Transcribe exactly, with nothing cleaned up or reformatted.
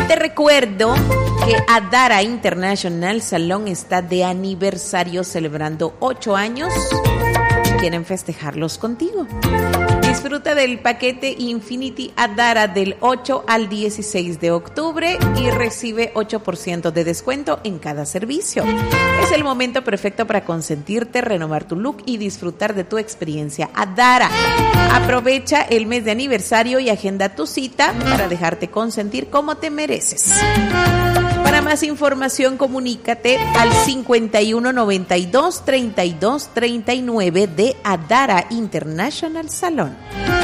Te recuerdo que Adara International Salon está de aniversario, celebrando ocho años. Quieren festejarlos contigo. Disfruta del paquete Infinity Adara del ocho al dieciséis de octubre y recibe ocho por ciento de descuento en cada servicio. Es el momento perfecto para consentirte, renovar tu look y disfrutar de tu experiencia Adara. Aprovecha el mes de aniversario y agenda tu cita para dejarte consentir como te mereces. Para más información, comunícate al cincuenta y uno noventa y dos treinta y dos treinta y nueve de Adara International Salon.